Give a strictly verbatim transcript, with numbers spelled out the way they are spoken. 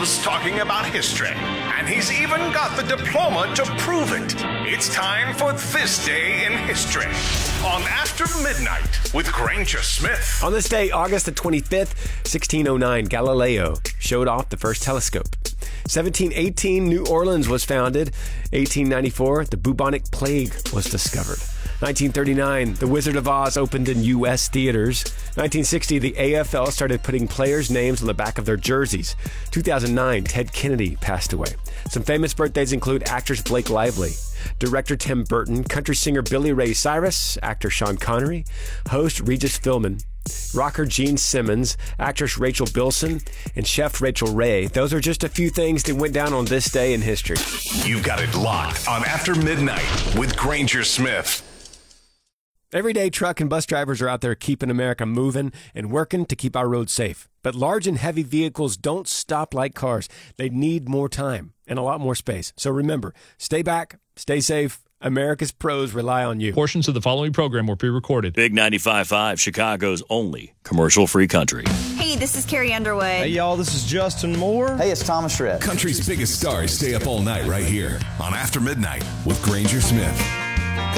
loves talking about history, and he's even got the diploma to prove it. It's time for This Day in History on After Midnight with Granger Smith. On this day, August the twenty-fifth, sixteen oh nine, Galileo showed off the first telescope. seventeen eighteen, New Orleans was founded. eighteen ninety-four, the bubonic plague was discovered. nineteen thirty-nine, The Wizard of Oz opened in U S theaters. nineteen sixty, the A F L started putting players' names on the back of their jerseys. two thousand nine, Ted Kennedy passed away. Some famous birthdays include actress Blake Lively, director Tim Burton, country singer Billy Ray Cyrus, actor Sean Connery, host Regis Philbin, rocker Gene Simmons, actress Rachel Bilson, and chef Rachel Ray. Those are just a few things that went down on this day in history. You've got it locked on After Midnight with Granger Smith. Every day, truck and bus drivers are out there keeping America moving and working to keep our roads safe. But large and heavy vehicles don't stop like cars. They need more time and a lot more space. So remember, stay back, stay safe. America's pros rely on you. Portions of the following program were pre-recorded. Big ninety-five point five, Chicago's only commercial-free country. Hey, this is Carrie Underwood. Hey, y'all, this is Justin Moore. Hey, it's Thomas Rhett. Country's biggest stars stay up all night right here on After Midnight with Granger Smith.